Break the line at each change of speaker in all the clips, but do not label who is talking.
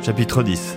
Chapitre 10.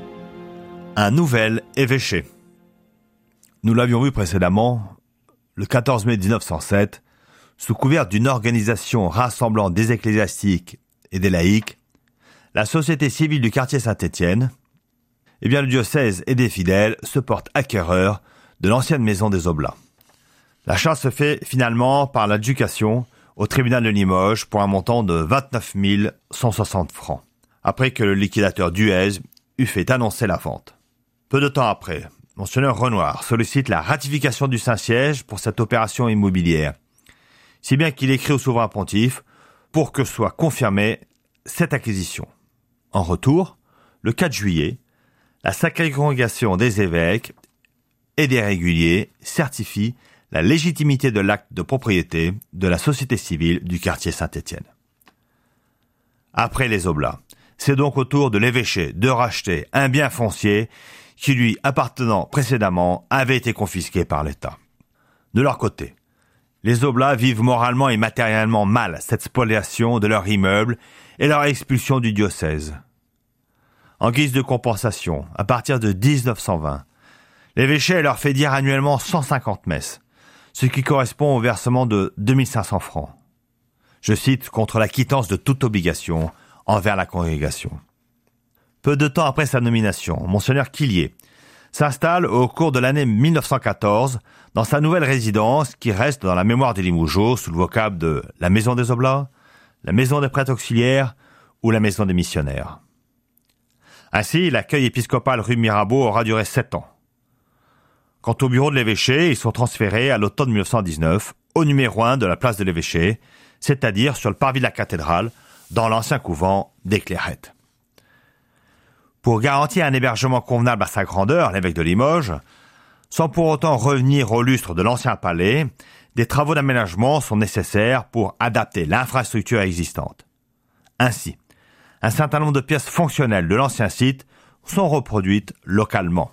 Un nouvel évêché. Nous l'avions vu précédemment, le 14 mai 1907, sous couvert d'une organisation rassemblant des ecclésiastiques et des laïcs, la société civile du quartier Saint-Étienne, le diocèse et des fidèles se portent acquéreurs de l'ancienne maison des Oblats. L'achat se fait finalement par l'adjudication au tribunal de Limoges pour un montant de 29 160 francs, après que le liquidateur Duez eut fait annoncer la vente. Peu de temps après, Monseigneur Renoir sollicite la ratification du Saint-Siège pour cette opération immobilière, si bien qu'il écrit au souverain pontife pour que soit confirmée cette acquisition. En retour, le 4 juillet, la Sacrée Congrégation des évêques et des réguliers certifie la légitimité de l'acte de propriété de la société civile du quartier Saint-Étienne. Après les Oblats, c'est donc au tour de l'évêché de racheter un bien foncier qui lui appartenant précédemment avait été confisqué par l'État. De leur côté, les Oblats vivent moralement et matériellement mal cette spoliation de leur immeuble et leur expulsion du diocèse. En guise de compensation, à partir de 1920, l'évêché leur fait dire annuellement 150 messes, ce qui correspond au versement de 2500 francs. Je cite, contre la quittance de toute obligation envers la congrégation. Peu de temps après sa nomination, Monseigneur Quillier s'installe au cours de l'année 1914 dans sa nouvelle résidence qui reste dans la mémoire des Limougeaud sous le vocable de la Maison des Oblats, la Maison des Prêtres Auxiliaires ou la Maison des Missionnaires. Ainsi, l'accueil épiscopal rue Mirabeau aura duré 7 ans. Quant au bureau de l'évêché, ils sont transférés à l'automne 1919 au numéro 1 de la place de l'évêché, c'est-à-dire sur le parvis de la cathédrale, dans l'ancien couvent des Clairettes. Pour garantir un hébergement convenable à sa grandeur, l'évêque de Limoges, sans pour autant revenir au lustre de l'ancien palais, des travaux d'aménagement sont nécessaires pour adapter l'infrastructure existante. Ainsi, un certain nombre de pièces fonctionnelles de l'ancien site sont reproduites localement.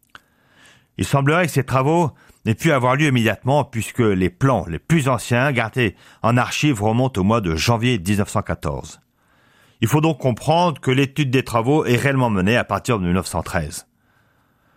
Il semblerait que ces travaux n'aient pu avoir lieu immédiatement puisque les plans les plus anciens gardés en archives remontent au mois de janvier 1914. Il faut donc comprendre que l'étude des travaux est réellement menée à partir de 1913.